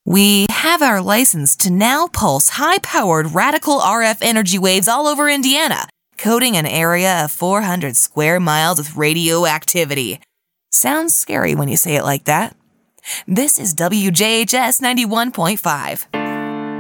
We have our license to now pulse high-powered radical RF energy waves all over Indiana, coating an area of 400 square miles with radioactivity. Sounds scary when you say it like that. This is WJHS 91.5.